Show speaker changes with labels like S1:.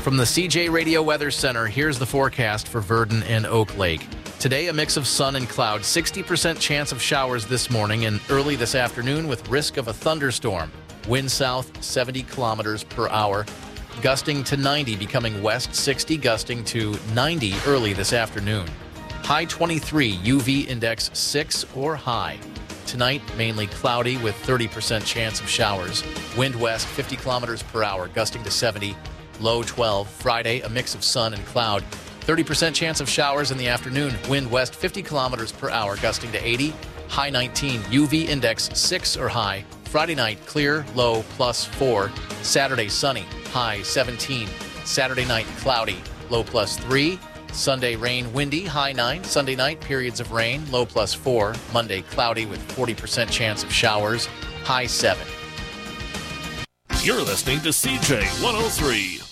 S1: From the CJ Radio Weather Center, here's the forecast for Virden and Oak Lake. Today, a mix of sun and cloud, 60% chance of showers this morning and early this afternoon with risk of a thunderstorm. Wind south, 70 kilometers per hour, gusting to 90, becoming west 60, gusting to 90 early this afternoon. High 23, UV index 6 or high. Tonight, mainly cloudy with 30% chance of showers. Wind west 50 kilometers per hour, gusting to 70, low 12. Friday, a mix of sun and cloud. 30% chance of showers in the afternoon. Wind west 50 kilometers per hour, gusting to 80, high 19. UV index 6 or high. Friday night, clear, low +4. Saturday, sunny, high 17. Saturday night, cloudy, low +3. Sunday, rain, windy, high 9. Sunday night, periods of rain, low +4. Monday, cloudy with 40% chance of showers, high 7.
S2: You're listening to CJ 103.